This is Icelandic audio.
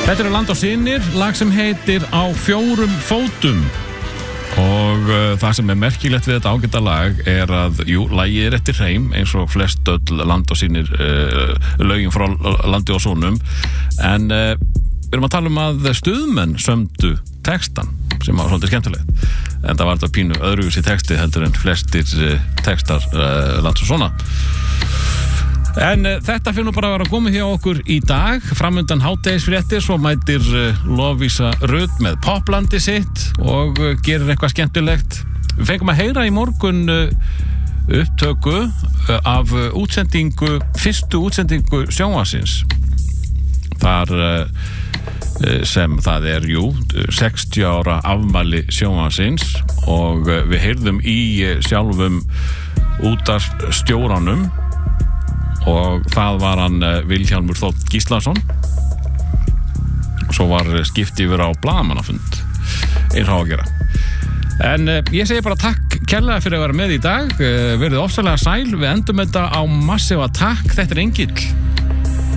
Þetta Land og synir, lag sem heitir Á fjórum fótum. Og það sem merkilegt við þetta ágæta lag að, lagið eftir hreim eins og flest öll Land og synir lögin frá Landi og sonum, en við erum að tala að stuðmenn sömdu textan, sem var svolítið skemmtilegt, en það var þetta pínu öðruvísi texti heldur en flestir textar Lands og svona. En þetta fyrir nú bara að vera komið hjá okkur í dag, framundan hádegisfréttir, svo mætir Lovísa Rut með poplandi sitt og gerir eitthvað skemmtilegt. Við fengum að heyra í morgun upptöku af fyrstu útsendingu sjónvarpsins. Þar sem það 60 ára afmæli sjónvarpsins og við heyrðum í sjálfum útvarpsstjóranum og það var hann Vilhjálmur Þór Gíslason. Svo var skipt yfir á blaðamannafund eins og á að gera. En ég segi bara takk kærlega fyrir að vera með í dag. Verið ofsalega sæl, við endum þetta á massiva takk. Þetta Engill.